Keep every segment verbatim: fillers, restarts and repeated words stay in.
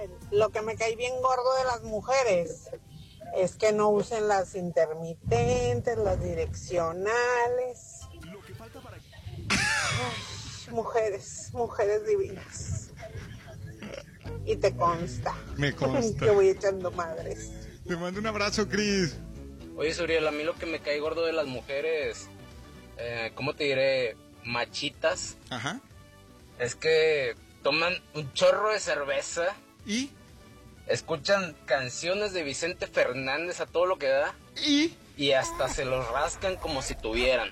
Lo que me cae bien gordo de las mujeres es que no usen las intermitentes, las direccionales. Ay, mujeres, mujeres divinas. Y te consta. Me consta. Que voy echando madres. Te mando un abrazo, Cris. Oye, Suriel, a mí lo que me cae gordo de las mujeres, eh, ¿cómo te diré? Machitas. Ajá. Es que toman un chorro de cerveza. ¿Y? Escuchan canciones de Vicente Fernández a todo lo que da. ¿Y? Y hasta se los rascan como si tuvieran.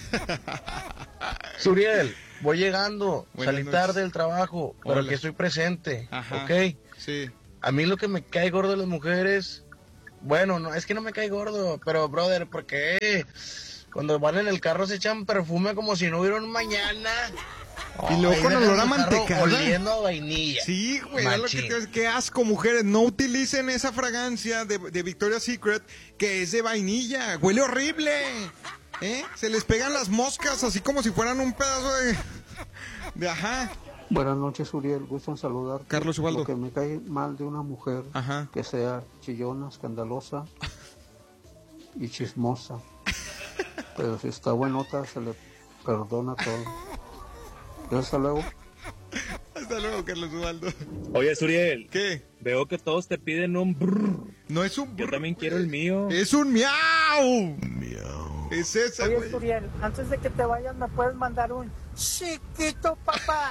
Suriel, voy llegando, Buenas salí noches. tarde del trabajo, pero Hola. aquí estoy presente, Ajá. ¿ok? Sí. A mí lo que me cae gordo de las mujeres, bueno, no, es que no me cae gordo, pero brother, porque cuando van en el carro se echan perfume como si no hubiera un mañana. Y luego Ay, con dejan olor a el carro mantecada. oliendo a vainilla. Sí, güey, es lo que Machín. te- qué asco, mujeres. No utilicen esa fragancia de, de Victoria's Secret que es de vainilla. Huele horrible. ¿Eh? Se les pegan las moscas así como si fueran un pedazo de... de ajá. Buenas noches, Uriel. Gusto en saludar. Carlos Ubaldo. Lo que me cae mal de una mujer, Ajá. que sea chillona, escandalosa y chismosa. Pero si está buenota, se le perdona todo. Y hasta luego. Hasta luego, Carlos Ubaldo. Oye, Suriel. ¿Qué? Veo que todos te piden un brrr. No es un... Yo también quiero el mío. Es un miau. Miau. Es esa, Oye, güey. Suriel, antes de que te vayas, ¿me puedes mandar un chiquito papá?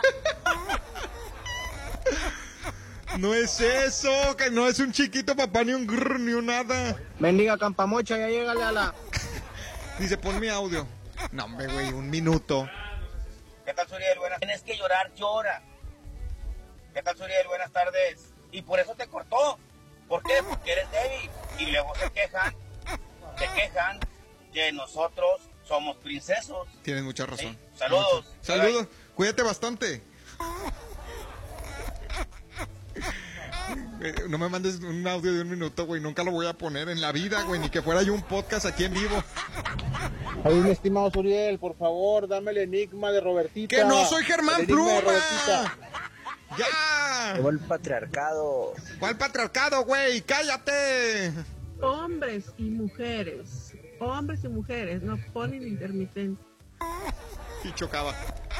No es eso, que no es un chiquito papá, ni un grrr, ni un nada. Bendiga Campamocha, ya llégale a la... Dice, pon mi audio. No, hombre, güey, un minuto. ¿Qué tal, Suriel? Buenas. Tienes que llorar, llora. ¿Qué tal, Suriel? Buenas tardes. Y por eso te cortó. ¿Por qué? Porque eres débil. Y luego se quejan, se quejan que nosotros somos princesos. Tienes mucha razón. Sí. Saludos. Saludos. Cuídate bastante. Eh, No me mandes un audio de un minuto, güey. Nunca lo voy a poner en la vida, güey. Ni que fuera yo un podcast aquí en vivo. Oye, mi estimado Suriel, por favor, dame el enigma de Robertita. ¡Que no soy Germán El enigma de Pluma! Robertita. ¡Ya! Llegó el patriarcado. ¿Cuál patriarcado, güey? ¡Cállate! Hombres y mujeres, hombres y mujeres, no ponen intermitente. Y chocaba.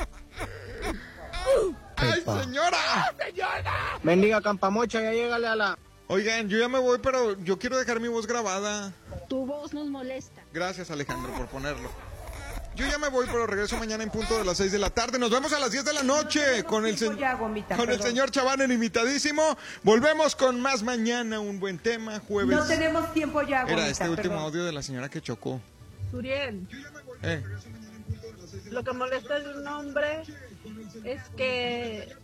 ¡Ay, señora! Bendiga Campamocha, ya llégale a la... Oigan, yo ya me voy, pero yo quiero dejar mi voz grabada. Tu voz nos molesta. Gracias, Alejandro, por ponerlo. Yo ya me voy, pero regreso mañana en punto de las seis de la tarde. Nos vemos a las diez de la noche con el, se- con el señor Chaván, el invitadísimo. Volvemos con más mañana, un buen tema, jueves. No tenemos tiempo ya, Era Gomita, este último perdón. audio de la señora que chocó. Suriel, Eh. lo que molesta de un hombre es que...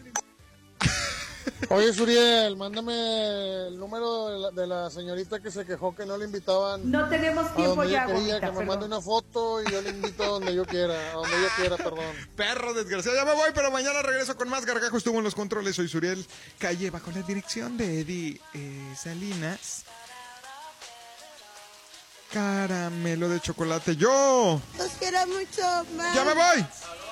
Oye, Suriel, mándame el número de la, de la señorita que se quejó que no le invitaban. No tenemos a tiempo donde ya, ella quería, Gomita, que me perdón. mande una foto y yo le invito a donde yo quiera, a donde ella quiera, perdón. Perro desgraciado, ya me voy, pero mañana regreso con más Gargajo. Estuvo en los controles, soy Suriel Calle, bajo la dirección de Eddie eh, Salinas. Caramelo de chocolate, yo. Los quiero mucho más. ¡Ya me voy!